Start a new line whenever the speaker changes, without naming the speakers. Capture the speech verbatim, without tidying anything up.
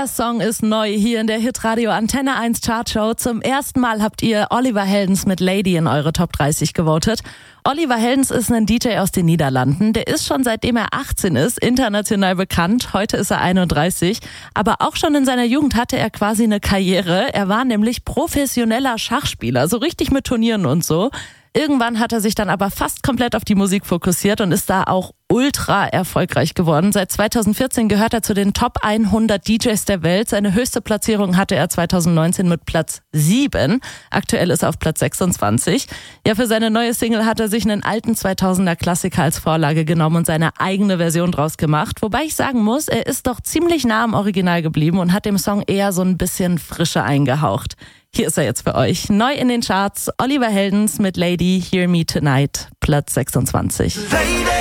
Der Song ist neu hier in der Hitradio Antenne eins Chartshow. Zum ersten Mal habt ihr Oliver Heldens mit Lady in eure Top dreißig gewotet. Oliver Heldens ist ein D J aus den Niederlanden. Der ist schon seitdem er achtzehn ist international bekannt. Heute ist er einunddreißig. Aber auch schon in seiner Jugend hatte er quasi eine Karriere. Er war nämlich professioneller Schachspieler, so richtig mit Turnieren und so. Irgendwann hat er sich dann aber fast komplett auf die Musik fokussiert und ist da auch ultra erfolgreich geworden. Seit zweitausendvierzehn gehört er zu den Top hundert D Js der Welt. Seine höchste Platzierung hatte er zweitausendneunzehn mit Platz sieben. Aktuell ist er auf Platz sechsundzwanzig. Ja, für seine neue Single hat er sich einen alten zweitausender Klassiker als Vorlage genommen und seine eigene Version draus gemacht. Wobei ich sagen muss, er ist doch ziemlich nah am Original geblieben und hat dem Song eher so ein bisschen Frische eingehaucht. Hier ist er jetzt für euch. Neu in den Charts, Oliver Heldens mit Lady, Hear Me Tonight, Platz sechsundzwanzig.
Lady.